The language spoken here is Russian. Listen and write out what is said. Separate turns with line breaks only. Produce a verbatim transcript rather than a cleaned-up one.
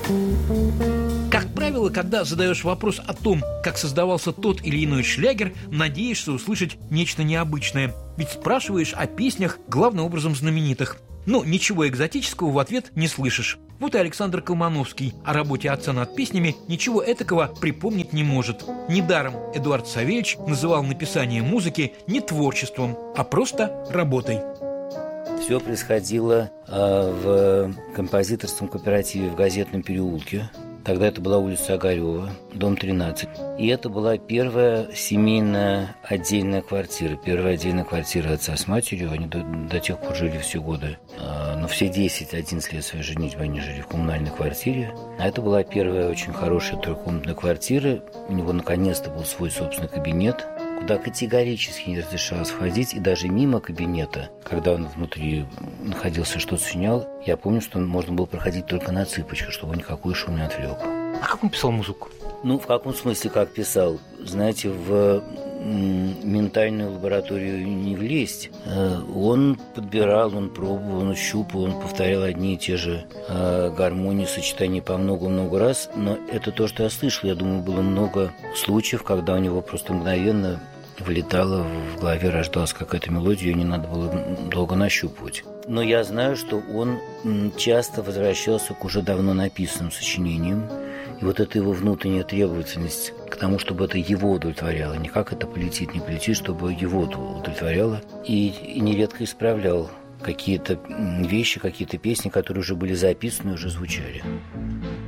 Как правило, когда задаешь вопрос о том, как создавался тот или иной шлягер, надеешься услышать нечто необычное. Ведь спрашиваешь о песнях, главным образом знаменитых. Но ничего экзотического в ответ не слышишь. Вот и Александр Колмановский о работе отца над песнями ничего этакого припомнить не может. Недаром Эдуард Савельич называл написание музыки не творчеством, а просто работой.
Все происходило э, в композиторском кооперативе в Газетном переулке. Тогда это была улица Огарева, дом тринадцать. И это была первая семейная отдельная квартира. Первая отдельная квартира отца с матерью. Они до, до тех пор жили все годы. А, но все десять-одиннадцать лет своей женитьбы они жили в коммунальной квартире. А это была первая очень хорошая трехкомнатная квартира. У него наконец-то был свой собственный кабинет, куда категорически не разрешалось входить, и даже мимо кабинета, когда он внутри находился, что-то сочинял, я помню, что можно было проходить только на цыпочках, чтобы никакой шум не отвлек.
А как он писал музыку?
Ну, в каком смысле, как писал? Знаете, в ментальную лабораторию не влезть. Он подбирал, он пробовал, он щупал, он повторял одни и те же гармонии, сочетания по много-много раз. Но это то, что я слышал. Я думаю, было много случаев, когда у него просто мгновенно вылетала в голове, рождалась какая-то мелодия, ее не надо было долго нащупывать. Но я знаю, что он часто возвращался к уже давно написанным сочинениям. И вот эта его внутренняя требовательность к тому, чтобы это его удовлетворяло, не как это полетит, не полетит, чтобы его удовлетворяло. И, и нередко исправлял какие-то вещи, какие-то песни, которые уже были записаны, уже звучали.